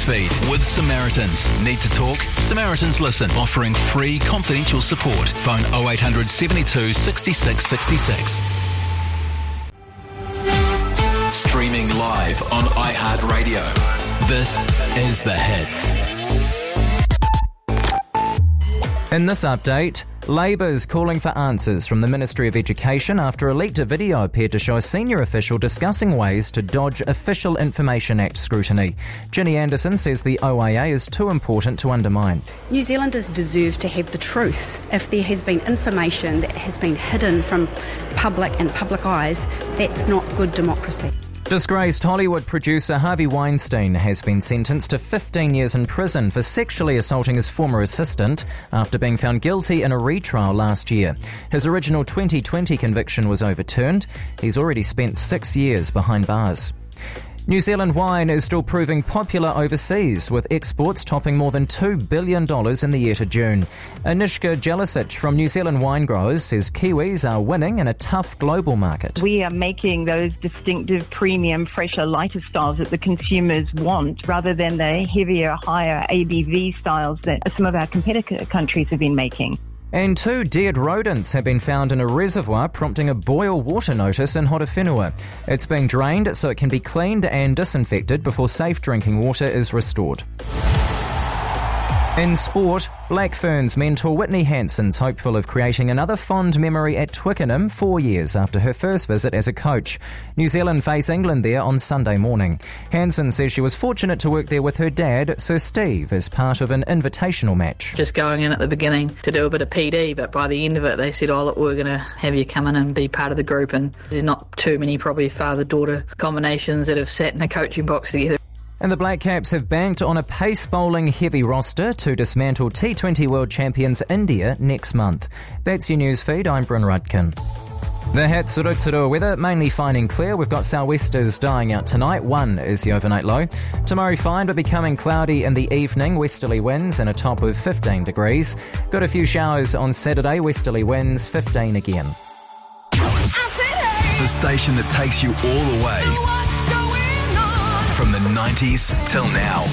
Newsfeed with Samaritans. Need to talk? Samaritans Listen, offering free confidential support. Phone 0800 72 66 66. Streaming live on iHeartRadio. This is The Hits. In this update, Labour's calling for answers from the Ministry of Education after a leaked video appeared to show a senior official discussing ways to dodge Official Information Act scrutiny. Ginny Anderson says the OIA is too important to undermine. New Zealanders deserve to have the truth. If there has been information that has been hidden from public and public eyes, that's not good democracy. Disgraced Hollywood producer Harvey Weinstein has been sentenced to 15 years in prison for sexually assaulting his former assistant after being found guilty in a retrial last year. His original 2020 conviction was overturned. He's already spent 6 years behind bars. New Zealand wine is still proving popular overseas, with exports topping more than $2 billion in the year to June. Anishka Jelicic from New Zealand Wine Growers says Kiwis are winning in a tough global market. We are making those distinctive, premium, fresher, lighter styles that the consumers want, rather than the heavier, higher ABV styles that some of our competitor countries have been making. And 2 dead rodents have been found in a reservoir, prompting a boil water notice in Horowhenua. It's being drained so it can be cleaned and disinfected before safe drinking water is restored. In sport, Black Ferns mentor Whitney Hanson's hopeful of creating another fond memory at Twickenham 4 years after her first visit as a coach. New Zealand face England there on Sunday morning. Hanson says she was fortunate to work there with her dad, Sir Steve, as part of an invitational match. Just going in at the beginning to do a bit of PD, but by the end of it they said, look, we're going to have you come in and be part of the group, and there's not too many probably father-daughter combinations that have sat in a coaching box together. And the Black Caps have banked on a pace bowling heavy roster to dismantle T20 World Champions India next month. That's your news feed. I'm Bryn Rudkin. The Hits Rotorua weather, mainly fine and clear. We've got sou'westers dying out tonight. 1 is the overnight low. Tomorrow fine, but becoming cloudy in the evening. Westerly winds and a top of 15 degrees. Got a few showers on Saturday. Westerly winds, 15 again. The station that takes you all the way. From the 90s till now.